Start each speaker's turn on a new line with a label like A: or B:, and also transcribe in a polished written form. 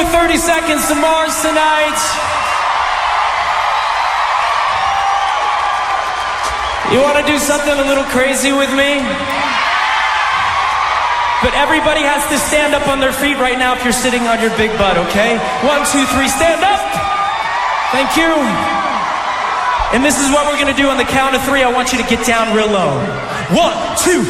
A: with 30 Seconds to Mars tonight. You want to do something a little crazy with me? But everybody has to stand up on their feet right now if you're sitting on your big butt, okay? 1, 2, 3, stand up! Thank you. And this is what we're gonna do on the count of 3. I want you to get down real low. 1, 2,